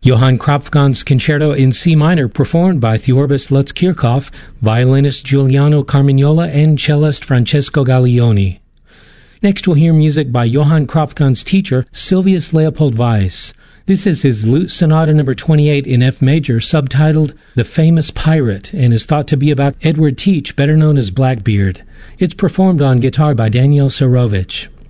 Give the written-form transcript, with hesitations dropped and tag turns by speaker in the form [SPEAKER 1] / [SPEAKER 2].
[SPEAKER 1] Johann Kropfgon's Concerto in C minor, performed by Theorbus Lutz Kirchhoff, violinist Giuliano Carmignola, and cellist Francesco Gaglioni. Next we'll hear music by Johann Kropfgon's teacher, Silvius Leopold Weiss. This is his Lute Sonata No. 28 in F major, subtitled The Famous Pirate, and is thought to be about Edward Teach, better known as Blackbeard. It's performed on guitar by Daniel Surovich.